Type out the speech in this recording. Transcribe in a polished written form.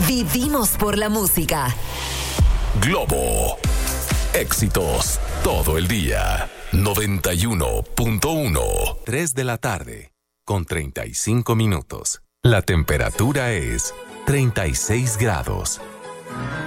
Vivimos por la música. Globo. Éxitos todo el día. 91.1. 3 de la tarde, con 35 minutos. La temperatura es 36 grados.